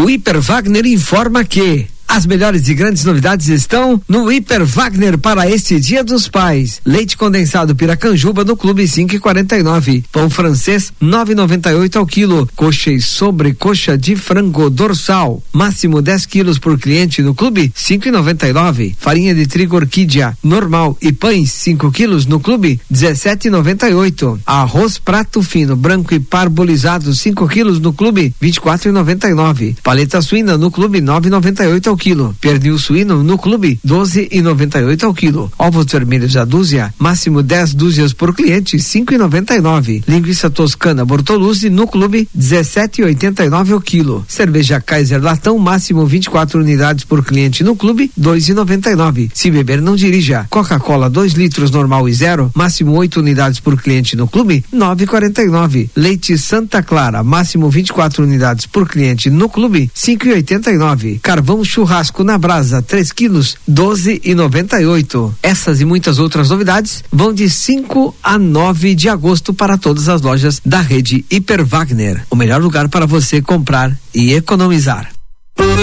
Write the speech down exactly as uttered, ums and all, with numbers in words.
O Hiper Wagner informa que as melhores e grandes novidades estão no Hiper Wagner para este Dia dos Pais. Leite condensado Piracanjuba no Clube cinco e quarenta e nove. Pão francês nove e noventa e oito ao quilo. Coxa e sobrecoxa de frango dorsal. Máximo dez quilos por cliente no Clube cinco e noventa e nove. Farinha de trigo orquídea normal e pães cinco quilos no Clube dezessete e noventa e oito. Arroz prato fino branco e parbolizado cinco quilos no Clube vinte e quatro e noventa e nove. Paleta suína no Clube nove e noventa e oito ao quilo. Pernil suíno no Clube doze e noventa e oito ao quilo. Ovos vermelhos a dúzia, máximo dez dúzias por cliente, cinco e noventa e nove. Linguiça toscana Bortoluzzi no Clube dezessete e oitenta e nove ao quilo. Cerveja Kaiser latão, máximo vinte e quatro unidades por cliente no Clube, dois e noventa e nove. Se beber não dirija. Coca-Cola dois litros normal e zero, máximo oito unidades por cliente no Clube, nove e quarenta e nove. Leite Santa Clara, máximo vinte e quatro unidades por cliente no Clube, cinco e oitenta e nove. Carvão churrasco na brasa, três quilos, doze e noventa e oito. Essas e muitas outras novidades vão de cinco a nove de agosto para todas as lojas da rede Hiper Wagner. O melhor lugar para você comprar e economizar.